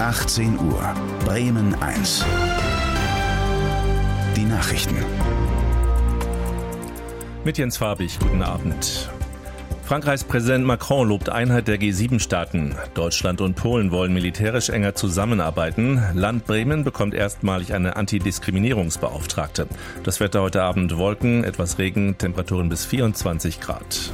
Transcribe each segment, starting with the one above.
18 Uhr. Bremen 1. Die Nachrichten. Mit Jens Farbig, guten Abend. Frankreichs Präsident Macron lobt Einheit der G7-Staaten. Deutschland und Polen wollen militärisch enger zusammenarbeiten. Land Bremen bekommt erstmalig eine Antidiskriminierungsbeauftragte. Das Wetter heute Abend: Wolken, etwas Regen, Temperaturen bis 24 Grad.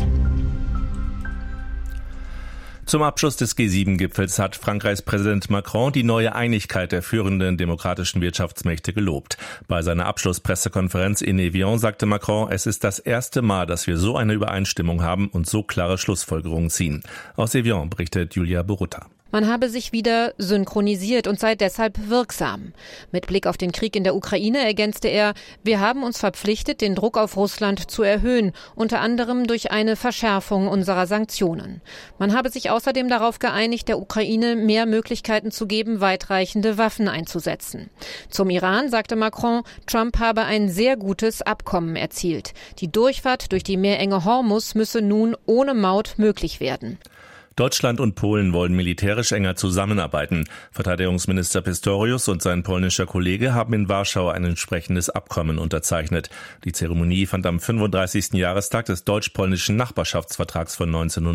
Zum Abschluss des G7-Gipfels hat Frankreichs Präsident Macron die neue Einigkeit der führenden demokratischen Wirtschaftsmächte gelobt. Bei seiner Abschlusspressekonferenz in Evian sagte Macron, es ist das erste Mal, dass wir so eine Übereinstimmung haben und so klare Schlussfolgerungen ziehen. Aus Evian berichtet Julia Borutta. Man habe sich wieder synchronisiert und sei deshalb wirksam. Mit Blick auf den Krieg in der Ukraine ergänzte er, wir haben uns verpflichtet, den Druck auf Russland zu erhöhen, unter anderem durch eine Verschärfung unserer Sanktionen. Man habe sich außerdem darauf geeinigt, der Ukraine mehr Möglichkeiten zu geben, weitreichende Waffen einzusetzen. Zum Iran sagte Macron, Trump habe ein sehr gutes Abkommen erzielt. Die Durchfahrt durch die Meerenge Hormuz müsse nun ohne Maut möglich werden. Deutschland und Polen wollen militärisch enger zusammenarbeiten. Verteidigungsminister Pistorius und sein polnischer Kollege haben in Warschau ein entsprechendes Abkommen unterzeichnet. Die Zeremonie fand am 35. Jahrestag des deutsch-polnischen Nachbarschaftsvertrags von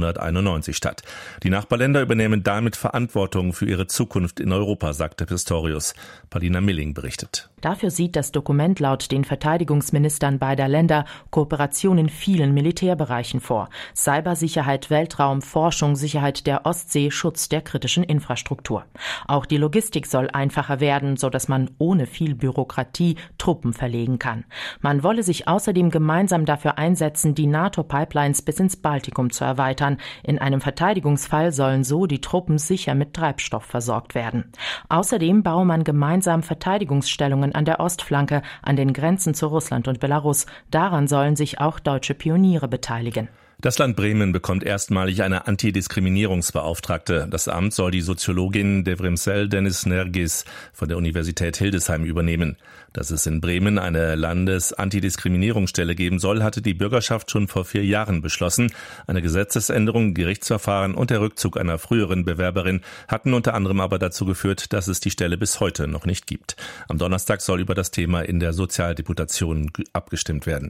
1991 statt. Die Nachbarländer übernehmen damit Verantwortung für ihre Zukunft in Europa, sagte Pistorius. Paulina Milling berichtet. Dafür sieht das Dokument laut den Verteidigungsministern beider Länder Kooperation in vielen Militärbereichen vor. Cybersicherheit, Weltraum, Forschung, Sicherheit der Ostsee, Schutz der kritischen Infrastruktur. Auch die Logistik soll einfacher werden, sodass man ohne viel Bürokratie Truppen verlegen kann. Man wolle sich außerdem gemeinsam dafür einsetzen, die NATO-Pipelines bis ins Baltikum zu erweitern. In einem Verteidigungsfall sollen so die Truppen sicher mit Treibstoff versorgt werden. Außerdem baue man gemeinsam Verteidigungsstellungen an der Ostflanke, an den Grenzen zu Russland und Belarus. Daran sollen sich auch deutsche Pioniere beteiligen. Das Land Bremen bekommt erstmalig eine Antidiskriminierungsbeauftragte. Das Amt soll die Soziologin Devrimsel Dennis-Nergis von der Universität Hildesheim übernehmen. Dass es in Bremen eine Landes-Antidiskriminierungsstelle geben soll, hatte die Bürgerschaft schon vor 4 Jahren beschlossen. Eine Gesetzesänderung, Gerichtsverfahren und der Rückzug einer früheren Bewerberin hatten unter anderem aber dazu geführt, dass es die Stelle bis heute noch nicht gibt. Am Donnerstag soll über das Thema in der Sozialdeputation abgestimmt werden.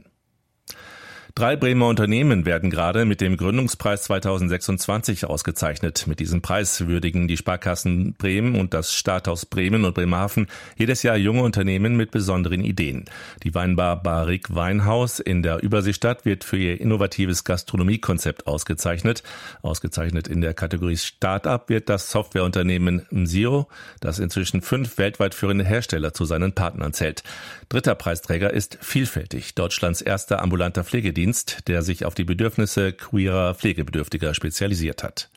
3 Bremer Unternehmen werden gerade mit dem Gründungspreis 2026 ausgezeichnet. Mit diesem Preis würdigen die Sparkassen Bremen und das Stadthaus Bremen und Bremerhaven jedes Jahr junge Unternehmen mit besonderen Ideen. Die Weinbar Barrique Weinhaus in der Überseestadt wird für ihr innovatives Gastronomiekonzept ausgezeichnet. Ausgezeichnet in der Kategorie Start-up wird das Softwareunternehmen Mzio, das inzwischen 5 weltweit führende Hersteller zu seinen Partnern zählt. Dritter Preisträger ist Vielfältig, Deutschlands erster ambulanter Pflegedienst, der sich auf die Bedürfnisse queerer Pflegebedürftiger spezialisiert hat.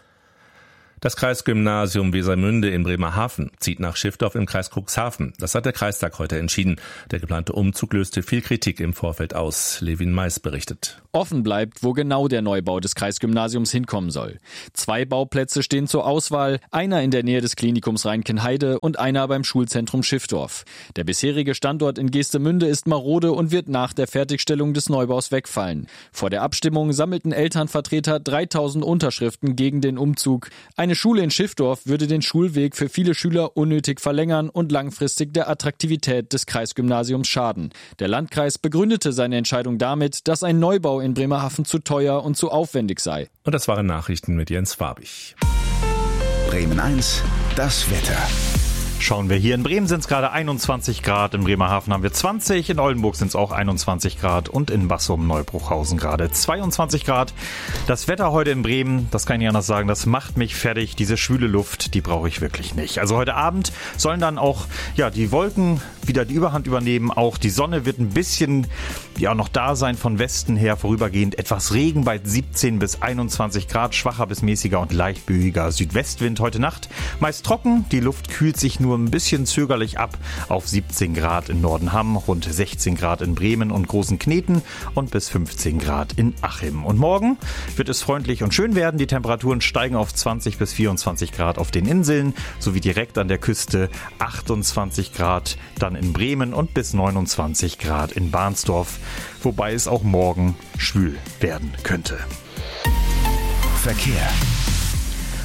Das Kreisgymnasium Wesermünde in Bremerhaven zieht nach Schiffdorf im Kreis Cuxhaven. Das hat der Kreistag heute entschieden. Der geplante Umzug löste viel Kritik im Vorfeld aus. Levin Mais berichtet. Offen bleibt, wo genau der Neubau des Kreisgymnasiums hinkommen soll. 2 Bauplätze stehen zur Auswahl, einer in der Nähe des Klinikums Rheinkenheide und einer beim Schulzentrum Schiffdorf. Der bisherige Standort in Geestemünde ist marode und wird nach der Fertigstellung des Neubaus wegfallen. Vor der Abstimmung sammelten Elternvertreter 3000 Unterschriften gegen den Umzug. Eine Schule in Schiffdorf würde den Schulweg für viele Schüler unnötig verlängern und langfristig der Attraktivität des Kreisgymnasiums schaden. Der Landkreis begründete seine Entscheidung damit, dass ein Neubau in Bremerhaven zu teuer und zu aufwendig sei. Und das waren Nachrichten mit Jens Farbig. Bremen 1, das Wetter. Schauen wir hier. In Bremen sind es gerade 21 Grad, in Bremerhaven haben wir 20, in Oldenburg sind es auch 21 Grad und in Bassum-Neubruchhausen gerade 22 Grad. Das Wetter heute in Bremen, das kann ich nicht anders sagen, das macht mich fertig. Diese schwüle Luft, die brauche ich wirklich nicht. Also heute Abend sollen dann auch die Wolken wieder die Überhand übernehmen. Auch die Sonne wird ein bisschen noch da sein, von Westen her vorübergehend. Etwas Regen bei 17 bis 21 Grad, schwacher bis mäßiger und leicht böiger Südwestwind heute Nacht. Meist trocken, die Luft kühlt sich nur ein bisschen zögerlich ab auf 17 Grad in Nordenham, rund 16 Grad in Bremen und Großen Kneten und bis 15 Grad in Achim. Und morgen wird es freundlich und schön werden. Die Temperaturen steigen auf 20 bis 24 Grad auf den Inseln sowie direkt an der Küste, 28 Grad dann in Bremen und bis 29 Grad in Bahnsdorf, wobei es auch morgen schwül werden könnte. Verkehr.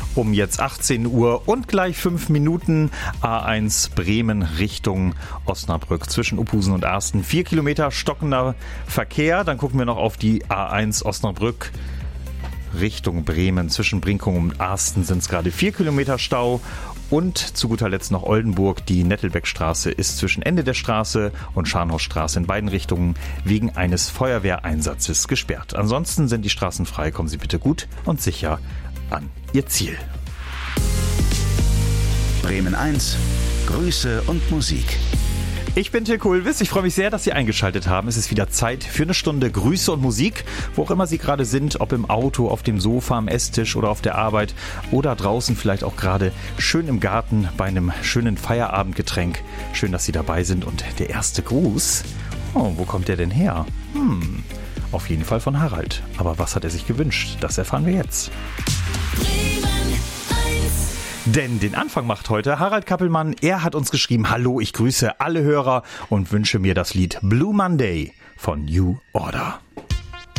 um jetzt 18 Uhr und gleich 5 Minuten. A1 Bremen Richtung Osnabrück zwischen Uphusen und Asten. 4 Kilometer stockender Verkehr. Dann gucken wir noch auf die A1 Osnabrück Richtung Bremen. Zwischen Brinkum und Asten sind es gerade 4 Kilometer Stau. Und zu guter Letzt noch Oldenburg. Die Nettelbeckstraße ist zwischen Ende der Straße und Scharnhorststraße in beiden Richtungen wegen eines Feuerwehreinsatzes gesperrt. Ansonsten sind die Straßen frei. Kommen Sie bitte gut und sicher an Ihr Ziel. Bremen 1, Grüße und Musik. Ich bin Till Kulvis. Ich freue mich sehr, dass Sie eingeschaltet haben. Es ist wieder Zeit für eine Stunde Grüße und Musik, wo auch immer Sie gerade sind, ob im Auto, auf dem Sofa, am Esstisch oder auf der Arbeit oder draußen vielleicht auch gerade schön im Garten bei einem schönen Feierabendgetränk. Schön, dass Sie dabei sind. Und der erste Gruß, wo kommt der denn her? Auf jeden Fall von Harald. Aber was hat er sich gewünscht? Das erfahren wir jetzt. Denn den Anfang macht heute Harald Kappelmann. Er hat uns geschrieben: Hallo, ich grüße alle Hörer und wünsche mir das Lied Blue Monday von New Order.